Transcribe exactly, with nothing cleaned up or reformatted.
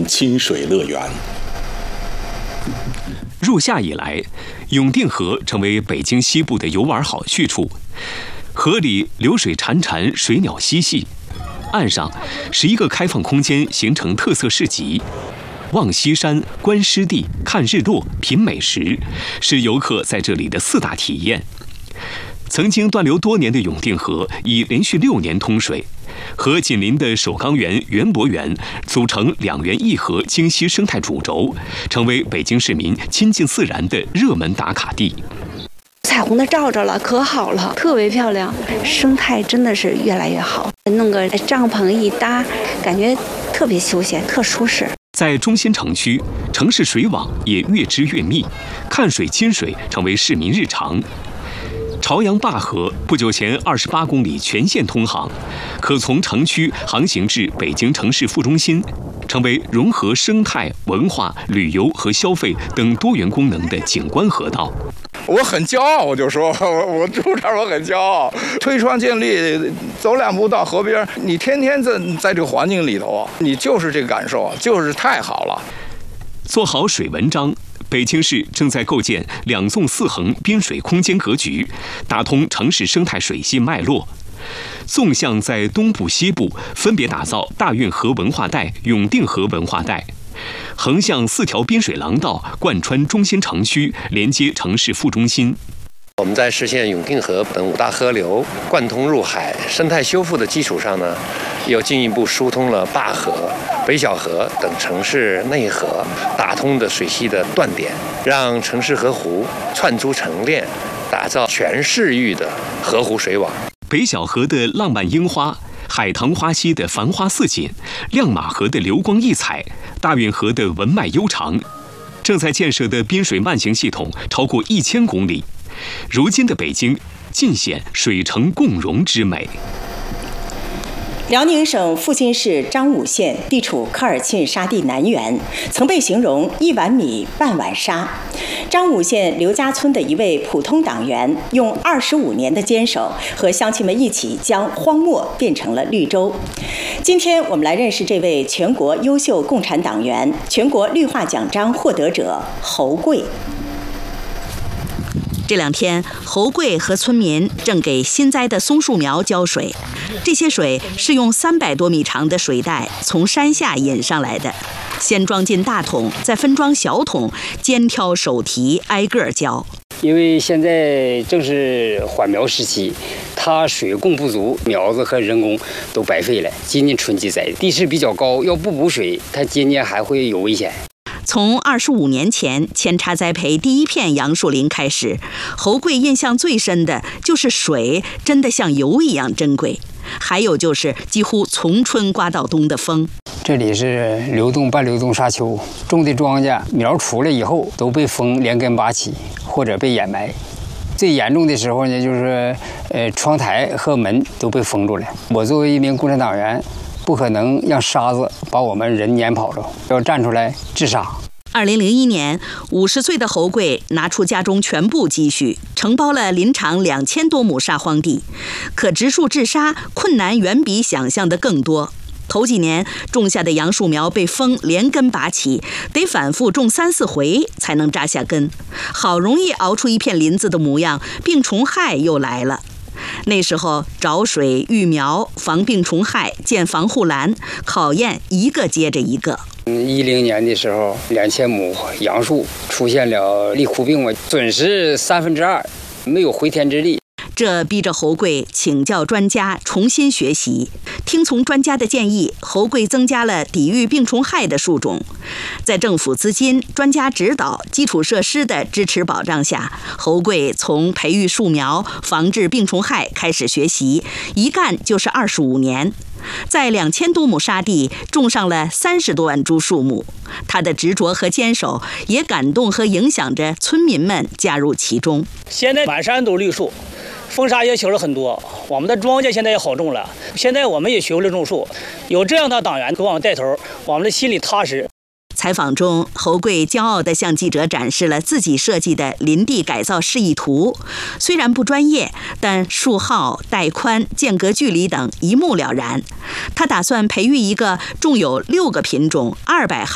亲水乐园。 入夏以来，永定河成为北京西部的游玩好去处。河里流水潺潺，水鸟嬉戏，岸上十一个开放空间形成特色市集。望西山、观湿地、看日落、品美食，是游客在这里的四大体验。曾经断流多年的永定河已连续六年通水，和紧邻的首钢园、园博园组成两园一河京西生态主轴，成为北京市民亲近自然的热门打卡地。 彩虹的照着了，可好了，特别漂亮，生态真的是越来越好。弄个帐篷一搭，感觉特别休闲，特舒适。 在中心城区，城市水网也越织越密，看水亲水成为市民日常。朝阳灞河不久前二十八公里全线通航，可从城区航行至北京城市副中心，成为融合生态、文化、旅游和消费等多元功能的景观河道。 我很骄傲，我就说，我我住这儿，我很骄傲。推窗见绿，走两步到河边，你天天在在这个环境里头，你就是这个感受，就是太好了。 做好水文章，北京市正在构建两纵四横滨水空间格局，打通城市生态水系脉络。纵向在东部、西部分别打造大运河文化带、永定河文化带。横向四条滨水廊道贯穿中心城区，连接城市副中心。 我们在实现永定河等五大河流贯通入海、生态修复的基础上呢，又进一步疏通了灞河、北小河等城市内河，打通的水系的断点，让城市河湖串出成链，打造全市域的河湖水网。 北小河的浪漫樱花，海棠花溪的繁花似锦，亮马河的流光溢彩，大运河的文脉悠长。正在建设的滨水慢行系统超过一千公里。如今的北京尽显水城共融之美。 辽宁省阜新市张武县地处科尔沁沙地南缘，曾被形容一碗米半碗沙。张武县刘家村的一位普通党员，用二十五年的坚守，和乡亲们一起将荒漠变成了绿洲。今天我们来认识这位全国优秀共产党员、全国绿化奖章获得者侯贵。 这两天，侯贵和村民正给新栽的松树苗浇水。这些水是用三百多米长的水带从山下引上来的，先装进大桶，再分装小桶，肩挑手提，挨个浇。 因为现在正是缓苗时期，它水供不足，苗子和人工都白费了。今年春季栽，地势比较高，要不补水，它今年还会有危险。 从二十五年前扦插栽培第一片杨树林开始，侯贵印象最深的就是水真的像油一样珍贵，还有就是几乎从春刮到冬的风。 这里是流动半流动沙丘，种的庄稼苗出来以后都被风连根拔起或者被掩埋。最严重的时候呢，就是呃窗台和门都被封住了。我作为一名共产党员，不可能让沙子把我们人撵跑了，要站出来治沙。 二零零一年，五十岁的侯贵拿出家中全部积蓄，承包了林场两千多亩沙荒地。可植树治沙困难远比想象的更多。头几年种下的杨树苗被风连根拔起，得反复种三四回才能扎下根。好容易熬出一片林子的模样，病虫害又来了。那时候找水、育苗、防病虫害、建防护栏，考验一个接着一个。 一零年的时候，两千亩杨树出现了立枯病，损失三分之二，没有回天之力。 这逼着侯贵请教专家，重新学习。听从专家的建议，侯贵增加了抵御病虫害的树种。在政府资金、专家指导、基础设施的支持保障下，侯贵从培育树苗、防治病虫害开始学习，一干就是二十五年。在两千多亩沙地种上了三十多万株树木，他的执着和坚守也感动和影响着村民们加入其中。 现在满山都是绿树，风沙也修了很多，我们的庄稼现在也好种了。现在我们也学会了种树，有这样的党员给我们带头，我们的心里踏实。 采访中，侯贵骄傲地向记者展示了自己设计的林地改造示意图。虽然不专业，但树号、带宽、间隔距离等一目了然。他打算培育一个种有六个品种、二百